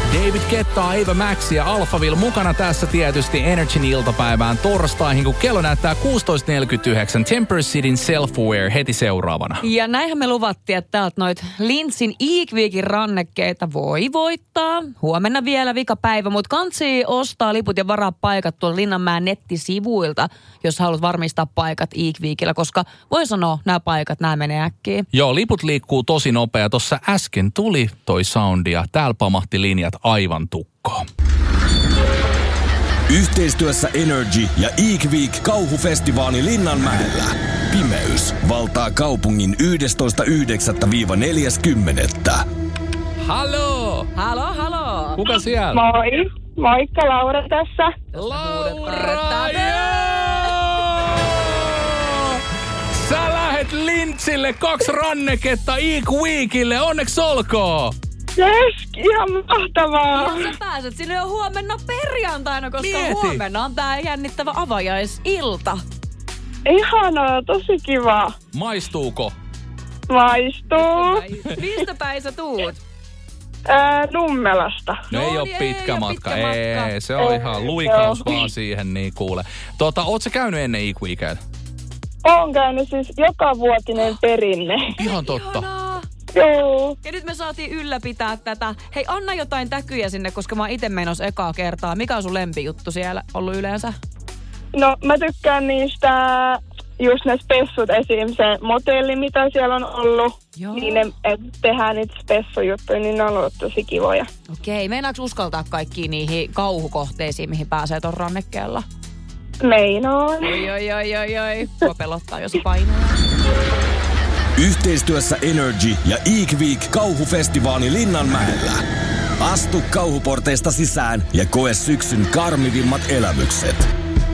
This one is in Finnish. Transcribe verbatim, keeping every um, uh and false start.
David Guetta, Ava Max ja Alphaville mukana tässä tietysti Energyn iltapäivään torstaihin, kun kello näyttää kuusitoista neljäkymmentäyhdeksän. Temper Cityn Self-Aware heti seuraavana. Ja näinhän me luvattiin, että täältä noit Lintzin Eek-Weekin rannekkeita voi voittaa. Huomenna vielä vikapäivä, mutta kansi ostaa liput ja varaa paikat tuolla Linnanmäen nettisivuilta, jos haluat varmistaa paikat Eek-Weekillä, koska voi sanoa, nämä paikat, nämä menee äkkiä. Joo, liput liikkuu tosi nopea. Tuossa äsken tuli toi soundi ja täällä pamahti linjat aivan tukkoon. Yhteistyössä Energy ja Eek-Week kauhufestivaali Linnanmäellä. Pimeys valtaa kaupungin yhdestoista yhdeksättä neljäskymmenettä. Haloo! Halo, halo! Kuka siellä? Moi! Moikka, Laura tässä. Laura! Sä lähet Lintzille kaksi ranneketta Eek-Weekille. Onneksi olkoon! Yes, ihan mahtavaa. Ja sä pääset sinne jo huomenna perjantaina, koska Mieti. huomenna on tää jännittävä avajaisilta. Ihanaa, tosi kiva. Maistuuko? Maistuu. Mistä päin sä tuut? Ää, Nummelasta. No, No ei oo niin, pitkä ei oo matka. pitkä matka. Ei, se on Ei, ihan luikaus joo. vaan siihen, niin kuule. Tota, oot sä käynyt ennen Eek-Weekia? Oon käynyt siis jokavuotinen perinne. Ihan totta. Ihanaa. Joo. Ja nyt me saatiin ylläpitää tätä. Hei, anna jotain täkyjä sinne, koska mä oon ite menossa ekaa kertaa. Mikä on sun lempijuttu siellä ollut yleensä? No, mä tykkään niistä, just ne spessut esim. Se motelli, mitä siellä on ollut. Joo. Niin ne, että tehdään niitä spessujuttuja, niin ne on ollut tosi kivoja. Okei, meinaaks uskaltaa kaikkiin niihin kauhukohteisiin, mihin pääsee ton rannekkeella? Meinaan. Oi, oi, oi, oi, oi. Mua pelottaa, jos painaa. Yhteistyössä Energy ja Eek-Week kauhufestivaali Linnanmäellä. Astu kauhuporteista sisään ja koe syksyn karmivimmat elämykset.